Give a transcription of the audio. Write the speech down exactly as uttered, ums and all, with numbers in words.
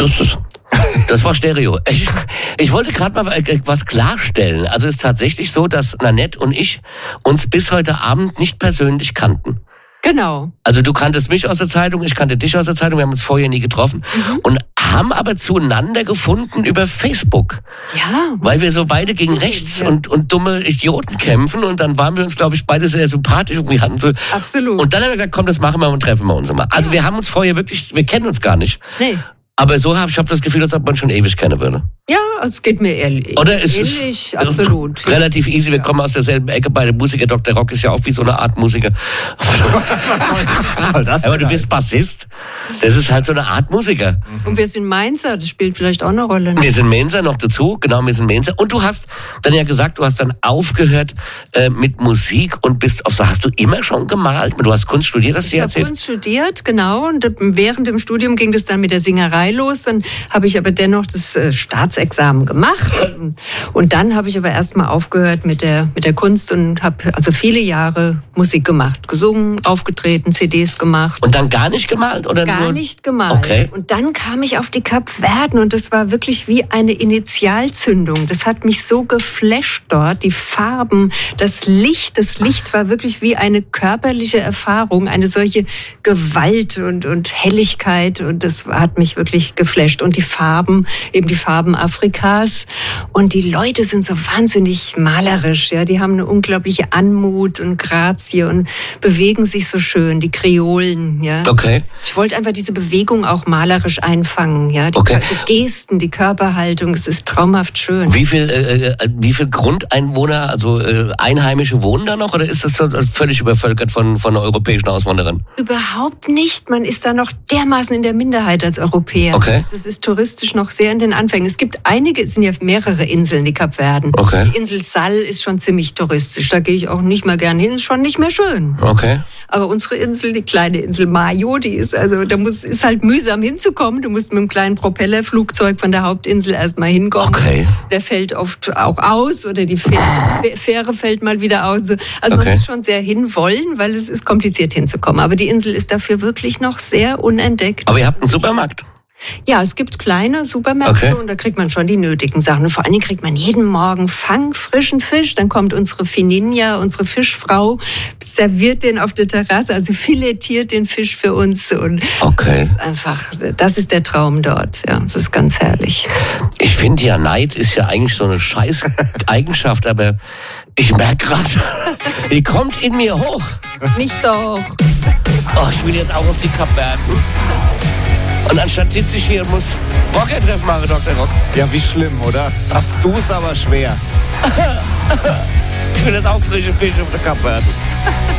Justus. Das war Stereo. Ich, ich wollte gerade mal was klarstellen. Also es ist tatsächlich so, dass Nanette und ich uns bis heute Abend nicht persönlich kannten. Genau. Also du kanntest mich aus der Zeitung, ich kannte dich aus der Zeitung, wir haben uns vorher nie getroffen mhm. und haben aber zueinander gefunden über Facebook. Ja. Weil wir so beide gegen rechts ja. und, und dumme Idioten kämpfen und dann waren wir uns, glaube ich, beide sehr sympathisch und wir hatten so. Absolut. Und dann haben wir gesagt, komm, das machen wir und treffen wir uns mal. Also ja. wir haben uns vorher wirklich, wir kennen uns gar nicht. Nee. Aber so habe ich hab das Gefühl, als ob man schon ewig kennen würde. Ja, es geht mir ehrlich. Oder ist ähnlich, absolut. Relativ easy, wir ja. kommen aus derselben Ecke, beide Musiker. Doktor Rock ist ja auch wie so eine Art Musiker. Was soll das? Aber du bist Bassist. Das ist halt so eine Art Musiker. Und wir sind Mainzer, das spielt vielleicht auch eine Rolle. Ne? Wir sind Mainzer noch dazu, genau, wir sind Mainzer. Und du hast dann ja gesagt, du hast dann aufgehört äh, mit Musik und bist auch so, hast du immer schon gemalt? Du hast Kunst studiert, hast du dir erzählt? Ich habe Kunst studiert, genau. Und während dem Studium ging das dann mit der Singerei los. Dann habe ich aber dennoch das äh, Staatsexamen gemacht. Und dann habe ich aber erstmal aufgehört mit der, mit der Kunst und habe also viele Jahre Musik gemacht. Gesungen, aufgetreten, C Ds gemacht. Und dann gar nicht gemalt? Oder gar nur? nicht gemalt. Okay. Und dann kam ich auf die Kapverden und das war wirklich wie eine Initialzündung. Das hat mich so geflasht dort. Die Farben, das Licht. Das Licht war wirklich wie eine körperliche Erfahrung. Eine solche Gewalt und, und Helligkeit. Und das hat mich wirklich geflasht. Und die Farben, eben die Farben Afrikas. Und die Leute sind so wahnsinnig malerisch. Ja, die haben eine unglaubliche Anmut und Grazie und bewegen sich so schön. Die Kreolen, ja. Okay. Ich wollte einfach diese Bewegung auch malerisch einfangen, ja. Die, okay. die Gesten, die Körperhaltung, es ist traumhaft schön. Wie viel, äh, wie viel Grundeinwohner, also äh, Einheimische wohnen da noch oder ist das so völlig übervölkert von, von europäischen Auswanderern? Überhaupt nicht. Man ist da noch dermaßen in der Minderheit als Europäer. Okay. Es ist touristisch noch sehr in den Anfängen. Es gibt einige, es sind ja mehrere Inseln, die Kapverden. Okay. Die Insel Sal ist schon ziemlich touristisch. Da gehe ich auch nicht mal gern hin, ist schon nicht mehr schön. Okay. Aber unsere Insel, die kleine Insel Mayo, die ist also, da muss, ist halt mühsam hinzukommen. Du musst mit einem kleinen Propellerflugzeug von der Hauptinsel erstmal hinkommen. Okay. Der fällt oft auch aus oder die Fähre, Fähre fällt mal wieder aus. Also man okay. muss schon sehr hinwollen, weil es ist kompliziert hinzukommen. Aber die Insel ist dafür wirklich noch sehr unentdeckt. Aber ihr habt einen Supermarkt? Ja, es gibt kleine Supermärkte okay. und da kriegt man schon die nötigen Sachen. Und vor allen Dingen kriegt man jeden Morgen fangfrischen Fisch. Dann kommt unsere Fininja, unsere Fischfrau, serviert den auf der Terrasse, also filetiert den Fisch für uns. Und okay. das ist einfach, das ist der Traum dort. Ja, das ist ganz herrlich. Ich finde ja, Neid ist ja eigentlich so eine scheiß Eigenschaft, aber ich merke gerade, die kommt in mir hoch. Nicht doch. Oh, ich will jetzt auch auf die Kapverden. Und anstatt sitze ich hier und muss Rocker-Treffen machen, Doktor Rock. Ja, wie schlimm, oder? Hast du's aber schwer. Ich will jetzt auch frische Fische auf der Kapverden.